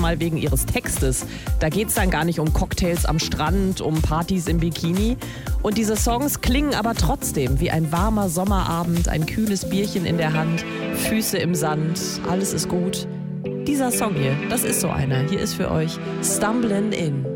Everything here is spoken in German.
mal wegen ihres Textes. Da geht es dann gar nicht um Cocktails am Strand, um Partys im Bikini. Und diese Songs klingen aber trotzdem wie ein warmer Sommerabend, ein kühles Bierchen in der Hand, Füße im Sand, alles ist gut. Dieser Song hier, das ist so einer. Hier ist für euch Stumblin' In.